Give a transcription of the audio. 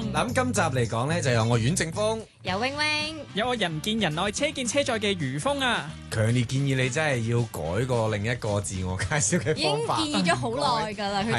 咁今集嚟講咧，就有我阮正峰， 有 wing wing， 有我人見人愛車見車載嘅余峰啊！ 強烈建議你真係要改個另一個自我介紹嘅已經方法。 建議咗好耐㗎啦，佢